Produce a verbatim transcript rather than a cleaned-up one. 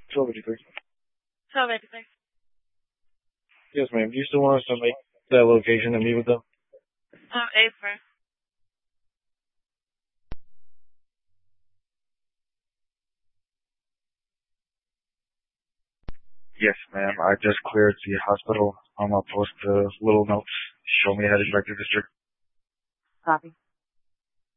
twelve eighty-three. twelve eighty-three. Yes, ma'am. Do you still want us to make that location and meet with them? Um, April. Yes, ma'am. I just cleared the hospital. I'm going to post a little note. Show me how to direct the district. Copy.